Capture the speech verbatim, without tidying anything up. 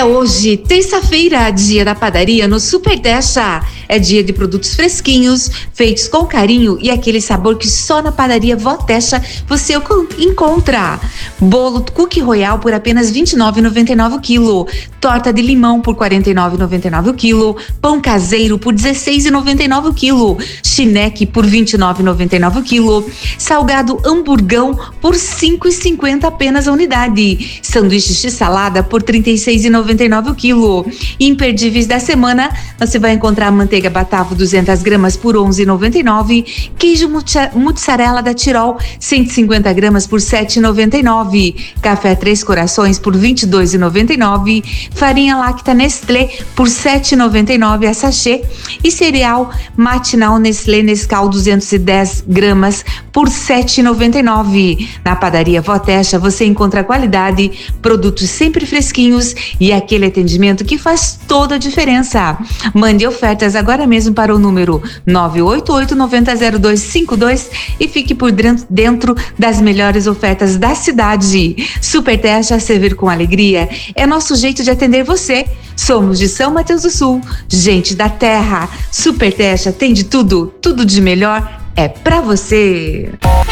É hoje, terça-feira, dia da padaria no Super Techa. É dia de produtos fresquinhos, feitos com carinho e aquele sabor que só na padaria Vó Techa você encontra. Bolo Cookie Royal por apenas vinte e nove reais e noventa e nove centavos o quilo. Torta de limão por quarenta e nove reais e noventa e nove centavos o quilo. Pão caseiro por dezesseis reais e noventa e nove centavos o quilo. Chineque por vinte e nove reais e noventa e nove centavos o quilo. Salgado hamburgão por cinco reais e cinquenta centavos apenas a unidade. Sanduíche de salada por trinta e seis reais e noventa e nove centavos o quilo. Imperdíveis da semana, você vai encontrar manteiga Batavo duzentas gramas por onze reais e noventa e nove centavos, queijo mussarela da Tirol cento e cinquenta gramas por sete reais e noventa e nove centavos, café Três Corações por vinte e dois reais e noventa e nove centavos, farinha láctea Nestlé por sete reais e noventa e nove centavos a sachê e cereal matinal Nestlé Nescau duzentas e dez gramas por sete reais e noventa e nove centavos. Na padaria Vó Techa você encontra qualidade, produtos sempre fresquinhos e aquele atendimento que faz toda a diferença. Mande ofertas agora mesmo para o número nove oito oito nove zero zero dois cinco dois e fique por dentro das melhores ofertas da cidade. Super Techa, servir com alegria é nosso jeito de atender você. Somos de São Mateus do Sul, gente da terra. Super Techa tem de tudo, tudo de melhor é pra você.